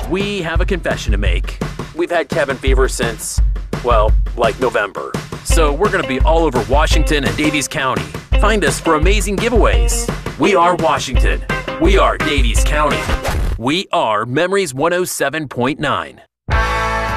we have a confession to make. We've had cabin fever since, well, like November. So we're going to be all over Washington and Davies County. Find us for amazing giveaways. We are Washington. We are Davies County. We are Memories 107.9.